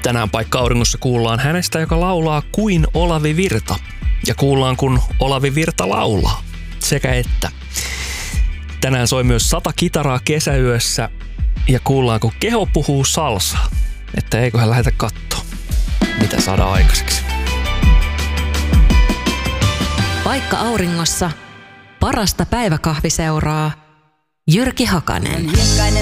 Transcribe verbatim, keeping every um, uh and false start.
Tänään Paikka auringossa kuullaan hänestä, joka laulaa kuin Olavi Virta. Ja kuullaan, kun Olavi Virta laulaa. Sekä että. Tänään soi myös sata kitaraa kesäyössä ja kuullaan, kun keho puhuu salsaa. Että eiköhän lähdetä kattoo, mitä saadaan aikaiseksi. Paikka auringossa parasta päiväkahviseuraa Jyrki Hakanen.